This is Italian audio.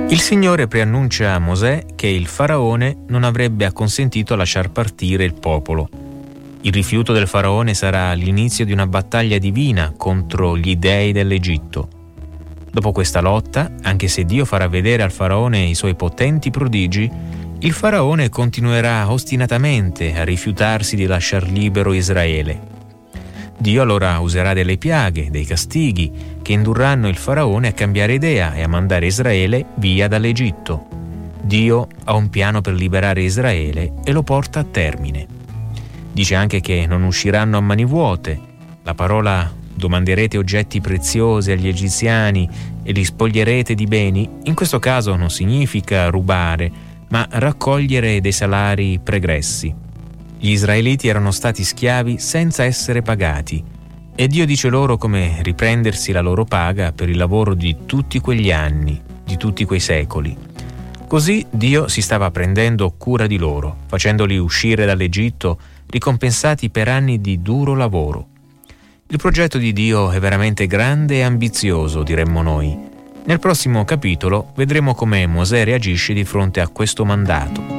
Il Signore preannuncia a Mosè che il faraone non avrebbe acconsentito a lasciar partire il popolo. Il rifiuto del faraone sarà l'inizio di una battaglia divina contro gli dei dell'Egitto. Dopo questa lotta, anche se Dio farà vedere al faraone i suoi potenti prodigi, il faraone continuerà ostinatamente a rifiutarsi di lasciar libero Israele. Dio allora userà delle piaghe, dei castighi, che indurranno il faraone a cambiare idea e a mandare Israele via dall'Egitto. Dio ha un piano per liberare Israele e lo porta a termine. Dice anche che non usciranno a mani vuote. La parola "domanderete oggetti preziosi agli egiziani e li spoglierete di beni" in questo caso non significa rubare, ma raccogliere dei salari pregressi. Gli israeliti erano stati schiavi senza essere pagati e Dio dice loro come riprendersi la loro paga per il lavoro di tutti quegli anni, di tutti quei secoli. Così Dio si stava prendendo cura di loro, facendoli uscire dall'Egitto ricompensati per anni di duro lavoro. Il progetto di Dio è veramente grande e ambizioso, diremmo noi. Nel prossimo capitolo vedremo come Mosè reagisce di fronte a questo mandato.